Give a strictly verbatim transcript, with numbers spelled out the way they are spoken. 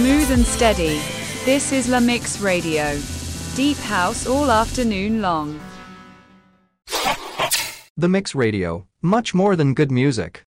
Smooth and steady. This is La Mix Radio. Deep house all afternoon long. The Mix Radio, much more than good music.